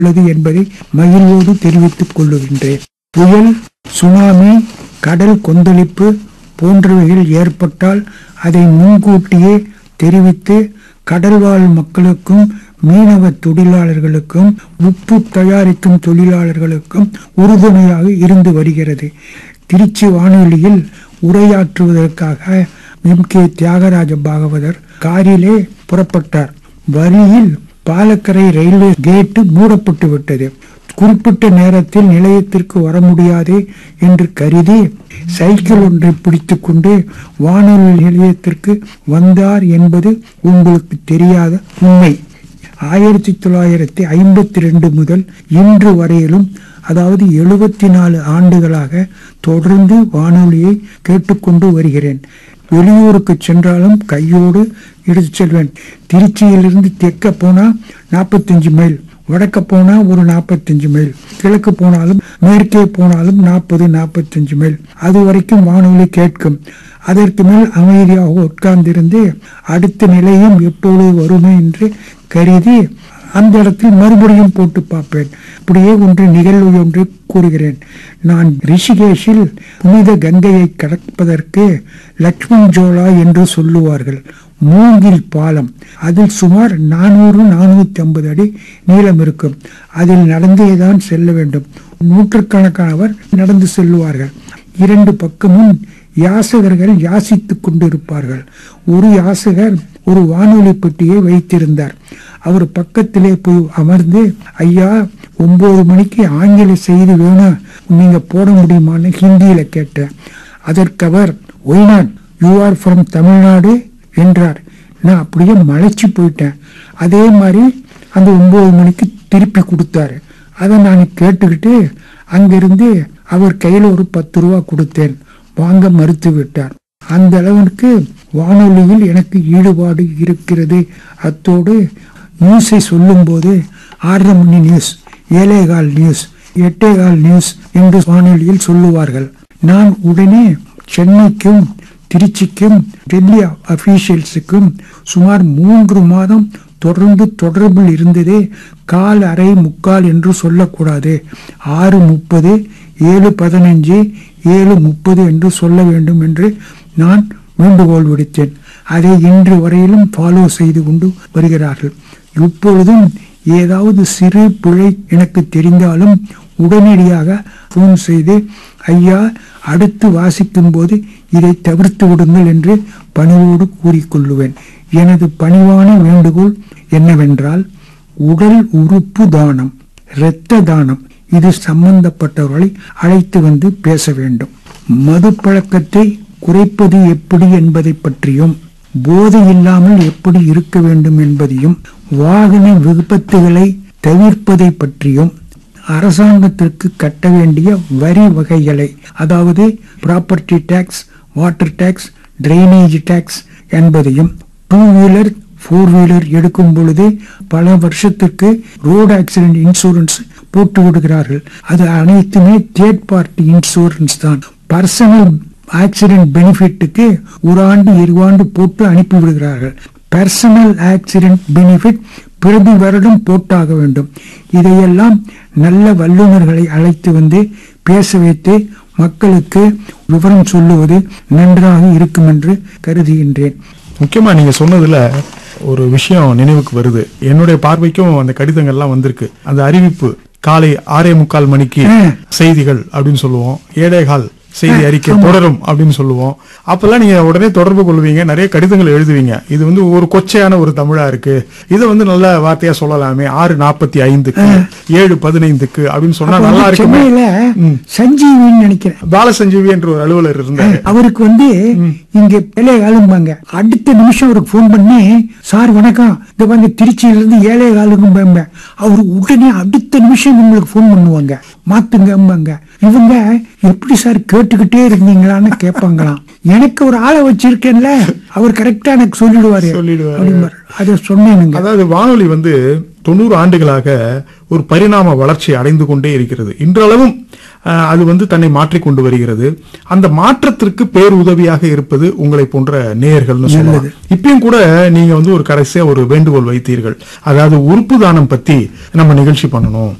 உள்ளது என்பதை மகிழ்வோடு தெரிவித்துக் கொள்ளுகின்றேன். புயல், சுனாமி, கடல் கொந்தளிப்பு போன்றவைகள் ஏற்பட்டால் அதை முன்கூட்டியே தெரிவித்து கடல்வாழ் மக்களுக்கும் மீனவ தொழிலாளர்களுக்கும் உப்பு தயாரிக்கும் தொழிலாளர்களுக்கும் உறுதுணையாக இருந்து வருகிறது. திருச்சி வானொலியில் உரையாற்றுவதற்காக எம்.கே. தியாகராஜ பாகவதர் காரிலே புறப்பட்டார். வழியில் பாலக்கரை ரயில்வே கேட்டு மூடப்பட்டு விட்டது. குறிப்பிட்ட நேரத்தில் நிலையத்திற்கு வர முடியாது என்று கருதி சைக்கிள் ஒன்றை பிடித்துக் கொண்டு வானொலி நிலையத்திற்கு வந்தார் என்பது உங்களுக்கு தெரியாத உண்மை. 1952 முதல் இன்று வரையிலும், அதாவது 74 ஆண்டுகளாக தொடர்ந்து வானொலியை கேட்டுக்கொண்டு வருகிறேன். வெளியூருக்கு சென்றாலும் கையோடு எடுத்து செல்வேன். திருச்சியிலிருந்து தெற்க போனா 45 மைல், வடக்க போனா ஒரு 45 மைல், கிழக்கு போனாலும் மேற்கே போனாலும் 40-45 மைல், அது வரைக்கும் வானொலி கேட்கும். அதற்கு மேல் அமைதியாக உட்கார்ந்திருந்து அடுத்த நிலையம் எப்பொழுது வருமே என்று கருதி அந்த இடத்தில் மறுபடியும் போட்டு பார்ப்பேன். இப்படியே ஒன்று நிகழ்வு ஒன்று கூறுகிறேன். நான் ரிஷிகேஷில் புனித கங்கையை கடப்பதற்கு லக்ஷ்மண் ஜோலா என்று சொல்லுவார்கள். மூங்கில் பாலம், அதில் சுமார் 400-450 அடி நீளம் இருக்கும். அதில் நடந்தேதான் செல்ல வேண்டும். நூற்றுக்கணக்கானவர் நடந்து செல்லுவார்கள். 2 பக்கமும் யாசகர்கள் யாசித்துக் கொண்டிருப்பார்கள். ஒரு யாசகர் ஒரு வானொலி பெட்டியை வைத்திருந்தார். அவர் பக்கத்திலே போய் அமர்ந்து, ஐயா 9 மணிக்கு ஆங்கில செய்தி வேணும், நீங்க போட முடியுமான்னு ஹிந்தியில கேட்டேன். அதற்கு அவர், Y not, you are from Tamil Nadu என்றார். நான் அப்படியே மலைச்சு போயிட்டேன். அதே மாதிரி அந்த 9 மணிக்கு திருப்பி கொடுத்தாரு. அதை நான் கேட்டுக்கிட்டு அங்கிருந்து அவர் கையில் ஒரு 10 ரூபா கொடுத்தேன். வாங்க மறுத்து விட்டார். அந்த அளவுக்கு வானொலியில் எனக்கு ஈடுபாடு இருக்கிறது. அத்தோடு நியூஸை சொல்லும் போது 6:30 மணி நியூஸ், 7:15 நியூஸ், 8:15 நியூஸ் என்று வானொலியில் சொல்லுவார்கள். நான் உடனே சென்னைக்கும் திருச்சிக்கும் டெல்லி அபிஷியல்ஸுக்கும் சுமார் 3 மாதம் தொடர்ந்து தொடர்பில் இருந்ததே. கால், அரை, முக்கால் என்று சொல்லக்கூடாது. 6:30, 7:15, 7:30 என்று சொல்ல வேண்டும் என்று நான் வேண்டுகோள் விடுத்தேன். அதை இன்று வரையிலும் ஃபாலோ செய்து கொண்டு வருகிறார்கள். இப்பொழுதும் ஏதாவது சிறு பிழை எனக்கு தெரிந்தாலும் உடனடியாக போன் செய்து, ஐயா அடுத்து வாசிக்கும் போது இதை தவிர்த்து விடுங்கள் என்று பணிவோடு கூறிக்கொள்ளுவேன். எனது பணிவான வேண்டுகோள் என்னவென்றால், உடல் உறுப்பு தானம், இரத்த தானம், இது சம்பந்தப்பட்டவர்களை அழைத்து வந்து பேச வேண்டும். மது பழக்கத்தை குறைப்பது எப்படி என்பதை பற்றியும், போதை இல்லாமல் எப்படி இருக்க வேண்டும் என்பதையும், வாகன விபத்துகளை தவிர்ப்பதை பற்றியும், அரசாங்கத்திற்கு கட்ட வேண்டிய வரி வகைகளை, அதாவது property tax, water tax, drainage tax என்பதையும், 2 வீலர் 4 வீலர் எடுக்கும் பொழுது பல வருஷத்துக்கு ரோடு ஆக்சிடென்ட் இன்சூரன்ஸ் போட்டு விடுகிறார்கள். அது அனைத்துமே தேர்ட் பார்ட்டி இன்சூரன்ஸ் தான். பர்சனல் ஆக்சிடென்ட் பெனிஃபிட்டுக்கு 1 ஆண்டு 2 ஆண்டு போட்டு அனுப்பி விடுகிறார்கள். பர்சனல் ஆக்சிடென்ட் பெனிஃபிட் பிரதி வருடம் போட்டாக வேண்டும். இதையெல்லாம் நல்ல வல்லுநர்களை அழைத்து வந்து பேச வைத்து மக்களுக்கு விவரம் சொல்லுவது நன்றாக இருக்கும் என்று கருதுகின்றேன். முக்கியமா நீங்க சொன்னதுல ஒரு விஷயம் நினைவுக்கு வருது. என்னுடைய பார்வைக்கும் அந்த கடிதங்கள்லாம் வந்திருக்கு. அந்த அறிவிப்பு காலை 6:45 மணிக்கு செய்திகள் அப்படின்னு சொல்லுவோம், 7:15 செய்தி அறிக்கை தொடரும் அப்படின்னு சொல்லுவோம். அப்பெல்லாம் நீங்க உடனே தொடர்பு கொள்வீங்க, நிறைய கடிதங்கள் எழுதுவீங்க. இது வந்து ஒரு கொச்சையான ஒரு தமிழா இருக்கு, இதை வந்து நல்ல வார்த்தையா சொல்லலாமே, 6:45க்கு 7:15க்கு அப்படின்னு சொன்னா நல்லா இருக்குமே. சஞ்சீவின்னு நினைக்கிறேன், பாலசஞ்சீவி என்ற ஒரு அலுவலர் இருந்தார். அவருக்கு வந்து இங்க வேலைகாலும்பாங்க. அடுத்த நிமிஷம் அவருக்கு போன் பண்ணி, சார் வணக்கம், இந்த வந்து திருச்சியில இருந்து 7:15 அவரு உடனே அடுத்த நிமிஷம் உங்களுக்கு போன் பண்ணுவாங்க, மாத்துங்க. இவங்க எப்படி சார் கேட்டுக்கிட்டே இருந்தீங்களான்னு கேட்பாங்களாம். எனக்கு ஒரு ஆளை வச்சிருக்கேன்ல, அவர் கரெக்டா எனக்கு சொல்லிடுவாரு. அதை சொன்னேனுங்க. அதாவது வானொலி 90 ஆண்டுகளாக ஒரு பரிணாம வளர்ச்சி அடைந்து கொண்டே இருக்கிறது. இன்றளவும் அது தன்னை மாற்றிக்கொண்டு வருகிறது. அந்த மாற்றத்திற்கு பேருதவியாக இருப்பது உங்களை போன்ற நேயர்கள்னு சொல்லலாம். இப்பயும் கூட நீங்க ஒரு கடைசியா ஒரு வேண்டுகோள் வைத்தீர்கள், அதாவது உறுப்பு தானம் பத்தி நம்ம நிகழ்ச்சி பண்ணணும்.